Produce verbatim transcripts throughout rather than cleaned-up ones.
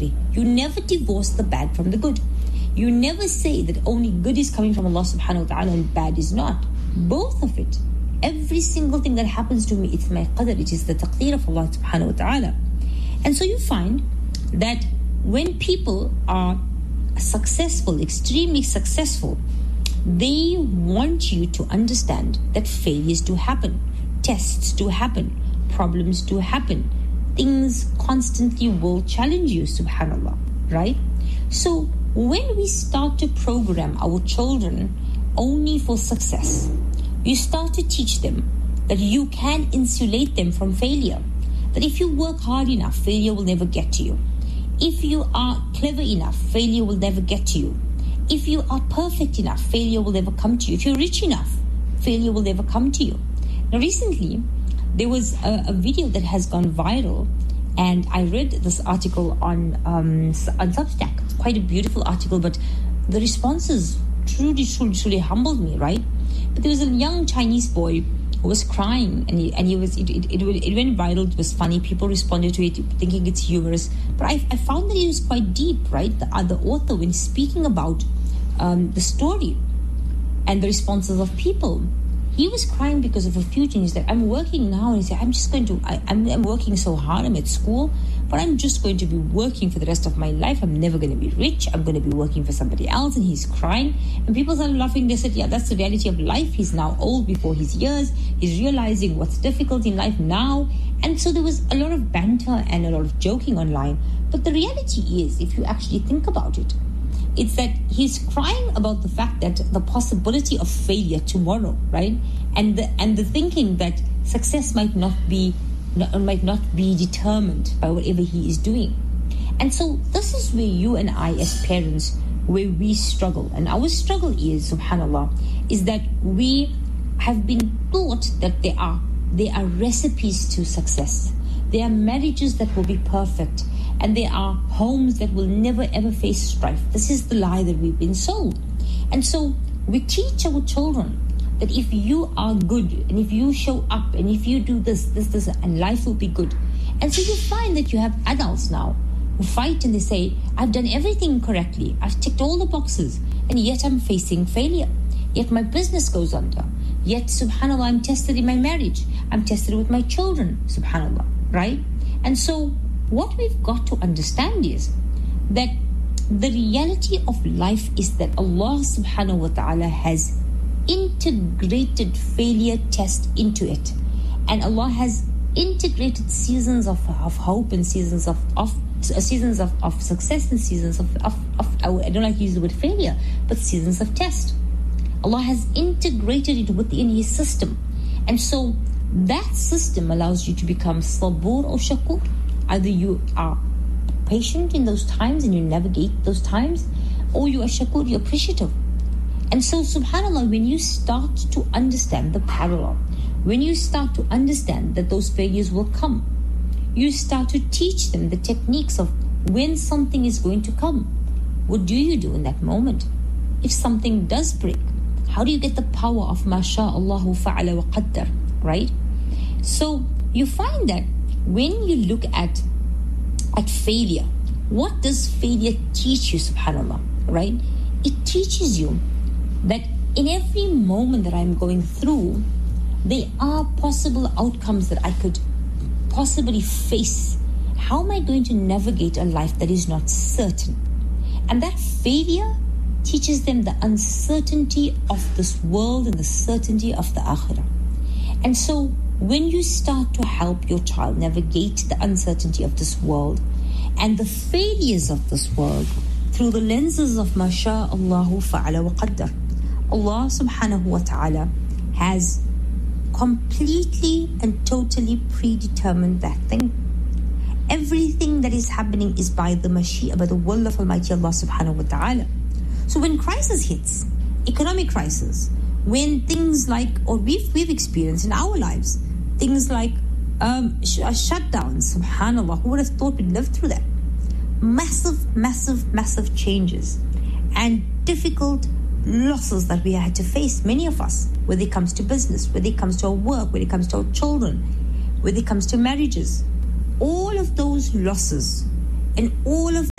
You never divorce the bad from the good. You never say that only good is coming from Allah subhanahu wa ta'ala and bad is not. Both of it. Every single thing that happens to me, it's my qadr, it is the taqdeer of Allah subhanahu wa ta'ala. And so you find that when people are successful, extremely successful, they want you to understand that failures do happen, tests do happen, problems do happen. Things constantly will challenge you, subhanallah, right? So when we start to program our children only for success, you start to teach them that you can insulate them from failure, that if you work hard enough, failure will never get to you. If you are clever enough, failure will never get to you. If you are perfect enough, failure will never come to you. If you're rich enough, failure will never come to you. Now recently, there was a, a video that has gone viral, and I read this article on, um, on Substack. It's quite a beautiful article, but the responses truly, truly, truly humbled me, right? But there was a young Chinese boy who was crying, and he, and he was, it, it, it, it went viral, it was funny, people responded to it thinking it's humorous, but I, I found that it was quite deep, right? The, uh, the author, when speaking about um, the story and the responses of people, he was crying because of a future. He's like, I'm working now, and he said, I'm just going to, I, I'm, I'm working so hard, I'm at school, but I'm just going to be working for the rest of my life. I'm never going to be rich. I'm going to be working for somebody else. And he's crying. And people started laughing. They said, yeah, that's the reality of life. He's now old before his years. He's realizing what's difficult in life now. And so there was a lot of banter and a lot of joking online. But the reality is, if you actually think about it, it's that he's crying about the fact that the possibility of failure tomorrow, right? And the, and the thinking that success might not be might not be determined by whatever he is doing. And so this is where you and I as parents, where we struggle. And our struggle is, subhanAllah, is that we have been taught that there are, there are recipes to success. There are marriages that will be perfect. And there are homes that will never ever face strife. This is the lie that we've been sold. And so we teach our children that if you are good, and if you show up, and if you do this, this, this, and life will be good. And so you find that you have adults now who fight and they say, I've done everything correctly. I've ticked all the boxes, and yet I'm facing failure. Yet my business goes under. Yet, subhanAllah, I'm tested in my marriage. I'm tested with my children, subhanAllah, right? And so what we've got to understand is that the reality of life is that Allah subhanahu wa ta'ala has integrated failure test into it. And Allah has integrated seasons of, of hope and seasons of, of seasons of, of success and seasons of, of, of, I don't like to use the word failure, but seasons of test. Allah has integrated it within His system. And so that system allows you to become sabur or shakur. Either you are patient in those times and you navigate those times, or you are shakur, you're appreciative. And so, subhanAllah, when you start to understand the parallel, when you start to understand that those failures will come, you start to teach them the techniques of when something is going to come. What do you do in that moment? If something does break, how do you get the power of ma sha Allahu fa'ala wa qaddar, right? So you find that when you look at at failure, what does failure teach you, subhanAllah, right? It teaches you that in every moment that I'm going through, there are possible outcomes that I could possibly face. How am I going to navigate a life that is not certain? And that failure teaches them the uncertainty of this world and the certainty of the akhirah. And so when you start to help your child navigate the uncertainty of this world and the failures of this world through the lenses of ma sha Allahu fa'ala wa qaddar, Allah subhanahu wa ta'ala has completely and totally predetermined that thing. Everything that is happening is by the mashia, by the will of Almighty Allah subhanahu wa ta'ala. So when crisis hits, economic crisis, when things like, or we've, we've experienced in our lives, things like um, sh- shutdowns, subhanAllah, who would have thought we'd live through that? Massive, massive, massive changes and difficult losses that we had to face, many of us, whether it comes to business, whether it comes to our work, whether it comes to our children, whether it comes to marriages. All of those losses and all of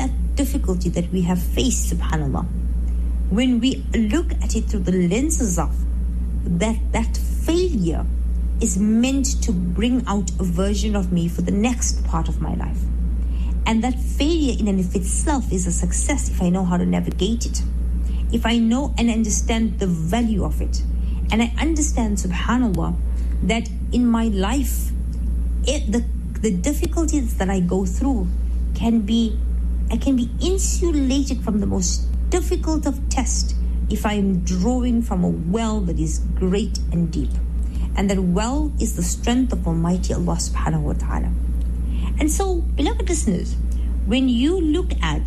difficulty that we have faced, subhanAllah, when we look at it through the lenses of that, that failure is meant to bring out a version of me for the next part of my life. And that failure in and of itself is a success if I know how to navigate it. If I know and understand the value of it. And I understand, subhanAllah, that in my life, it, the, the difficulties that I go through can be, I can be insulated from the most difficult of tests if I am drawing from a well that is great and deep. And that well is the strength of Almighty Allah subhanahu wa ta'ala. And so, beloved listeners, when you look at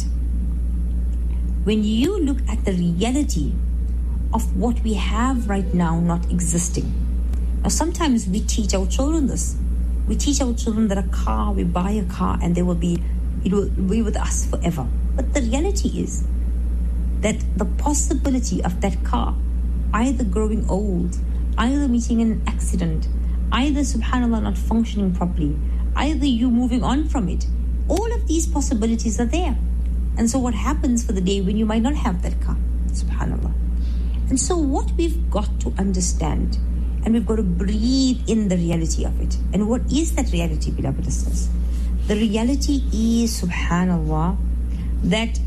when you look at the reality of what we have right now not existing. Now, sometimes we teach our children this. We teach our children that a car, we buy a car and they will be, it will be with us forever. But the reality is that the possibility of that car either growing old, either meeting an accident, either, subhanAllah, not functioning properly, either you moving on from it, all of these possibilities are there. And so what happens for the day when you might not have that car? SubhanAllah. And so what we've got to understand, and we've got to breathe in the reality of it. And what is that reality, beloved listeners? The reality is, SubhanAllah, that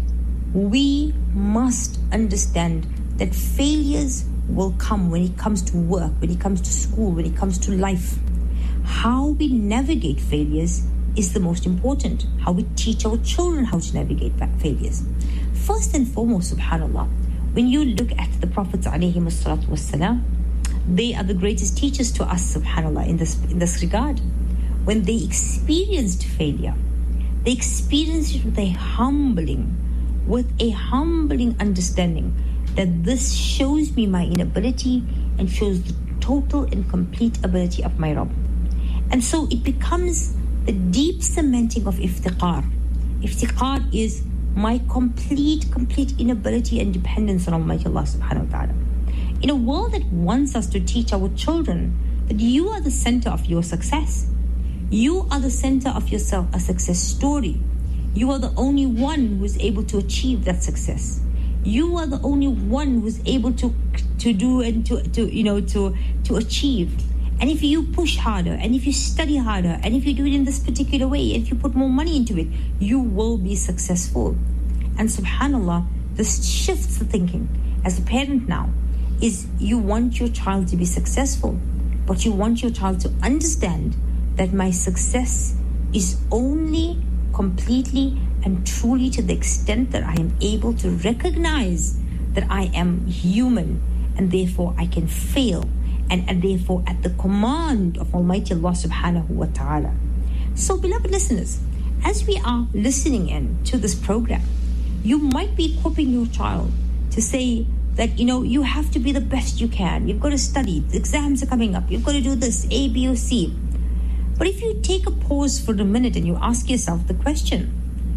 we must understand that failures will come when it comes to work, when it comes to school, when it comes to life. How we navigate failures is the most important. How we teach our children how to navigate failures. First and foremost, subhanAllah, when you look at the Prophets alayhimus salatu wassalam, they are the greatest teachers to us, subhanAllah, in this, in this regard. When they experienced failure, they experienced it with a humbling, with a humbling understanding that this shows me my inability and shows the total and complete ability of my Rabb. And so it becomes the deep cementing of iftiqar. Iftiqar is my complete, complete inability and dependence on Almighty Allah subhanahu wa ta'ala. In a world that wants us to teach our children that you are the center of your success. You are the center of yourself, a success story. You are the only one who is able to achieve that success. You are the only one who is able to to do and to, to you know to to achieve. And if you push harder, and if you study harder, and if you do it in this particular way, and if you put more money into it, you will be successful. And subhanAllah, this shifts the thinking. As a parent now, is you want your child to be successful, but you want your child to understand that my success is only completely and truly to the extent that I am able to recognize that I am human, and therefore I can fail. And, and therefore at the command of Almighty Allah subhanahu wa ta'ala. So, beloved listeners, as we are listening in to this program, you might be equipping your child to say that, you know, you have to be the best you can. You've got to study. The exams are coming up. You've got to do this, A, B, or C. But if you take a pause for a minute and you ask yourself the question,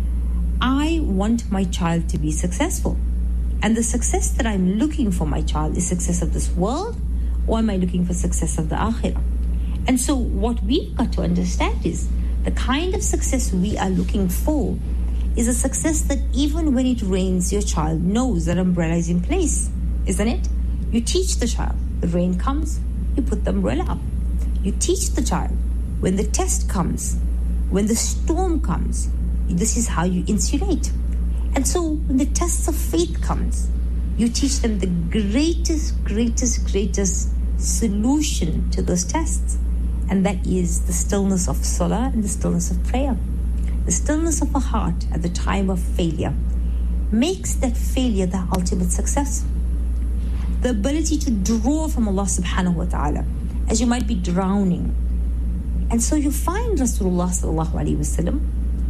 I want my child to be successful. And the success that I'm looking for my child is success of this world, or am I looking for success of the akhirah? And so what we've got to understand is the kind of success we are looking for is a success that even when it rains, your child knows that umbrella is in place, isn't it? You teach the child, the rain comes, you put the umbrella up. You teach the child, when the test comes, when the storm comes, this is how you insulate. And so when the tests of faith comes, you teach them the greatest, greatest, greatest solution to those tests. And that is the stillness of salah and the stillness of prayer. The stillness of a heart at the time of failure makes that failure the ultimate success. The ability to draw from Allah subhanahu wa ta'ala as you might be drowning. And so you find Rasulullah sallallahu alayhi wa sallam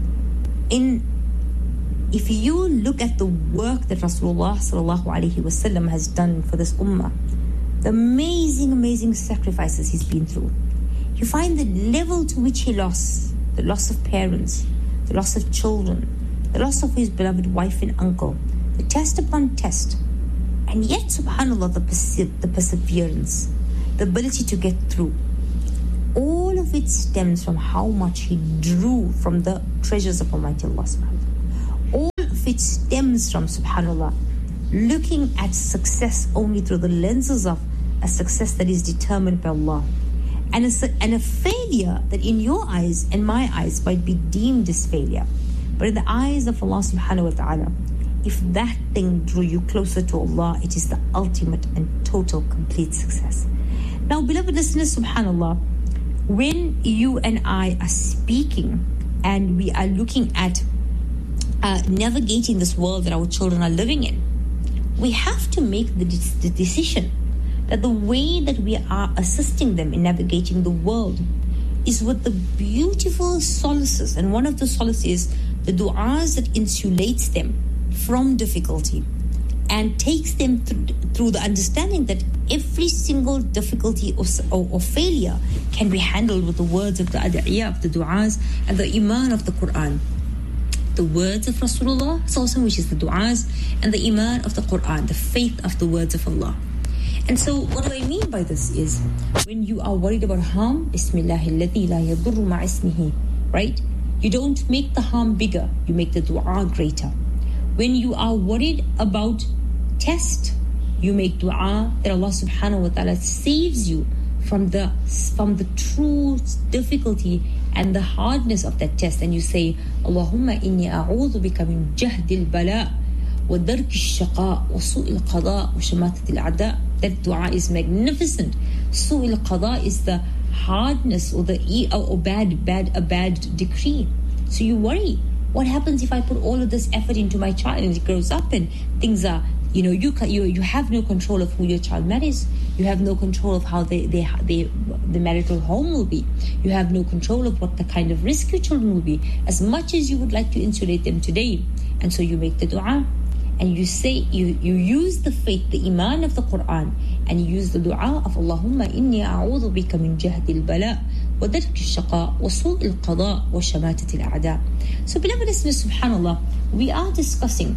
in If you look at the work that Rasulullah sallallahu alaihi wasallam has done for this ummah, the amazing, amazing sacrifices he's been through, you find the level to which he lost, the loss of parents, the loss of children, the loss of his beloved wife and uncle, the test upon test, and yet, subhanAllah, the, perse- the perseverance, the ability to get through. All of it stems from how much he drew from the treasures of Almighty Allah subhanahu wa ta'ala. All of it it stems from, subhanAllah, looking at success only through the lenses of a success that is determined by Allah. And a, and a failure that in your eyes and my eyes might be deemed as failure. But in the eyes of Allah subhanahu wa ta'ala, if that thing drew you closer to Allah, it is the ultimate and total complete success. Now, beloved listeners, subhanAllah, when you and I are speaking and we are looking at uh, navigating this world that our children are living in, we have to make the, the decision that the way that we are assisting them in navigating the world is with the beautiful solaces. And one of the solaces is the du'as that insulates them from difficulty and takes them through, through the understanding that every single difficulty or, or, or failure can be handled with the words of the ad'iyah, of the du'as, and the iman of the Quran. The words of Rasulullah, which is the du'as, and the iman of the Quran, the faith of the words of Allah. And so what do I mean by this is, when you are worried about harm, Bismillahilladhi la yadurru ma'ismihi, right? You don't make the harm bigger, you make the dua greater. When you are worried about test, you make dua that Allah subhanahu wa ta'ala saves you from the from the true difficulty and the hardness of that test. And you say, Allahumma inni a'udhu bika min jahdil bala wa darki shaqa wa su'il qada wa shamatatil a'da. That dua is magnificent. Su'il qada is the hardness or the or bad, bad, a bad decree. So you worry, what happens if I put all of this effort into my child and it grows up and things are, you know, you you you have no control of who your child marries. You have no control of how they, they, they the marital home will be. You have no control of what the kind of risk your children will be, as much as you would like to insulate them today. And so you make the dua. And you say, you, you use the faith, the iman of the Quran, and you use the dua of Allahumma inni a'udhu bika min jahdil bala wa darki shaqa wa su'il qada wa shamatatil a'da. So beloved listeners, subhanAllah, we are discussing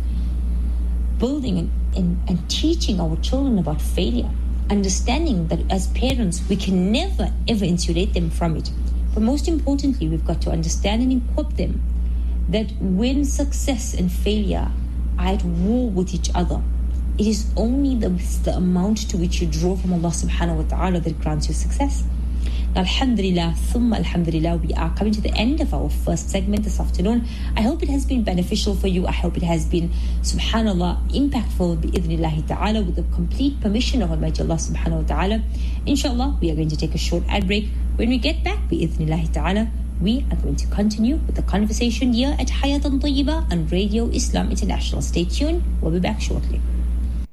building and, and, and teaching our children about failure, understanding that as parents we can never ever insulate them from it. But most importantly, we've got to understand and equip them that when success and failure are at war with each other, it is only the, the amount to which you draw from Allah subhanahu wa ta'ala that grants you success. Now, alhamdulillah, thumma alhamdulillah, we are coming to the end of our first segment this afternoon. I hope it has been beneficial for you. I hope it has been, subhanallah, impactful bi'idhnillahi ta'ala, with the complete permission of Almighty Allah subhanahu wa ta'ala. Inshallah, we are going to take a short ad break. When we get back, bi'idhnillahi ta'ala, we are going to continue with the conversation here at Hayatan Tayyibah on Radio Islam International. Stay tuned. We'll be back shortly.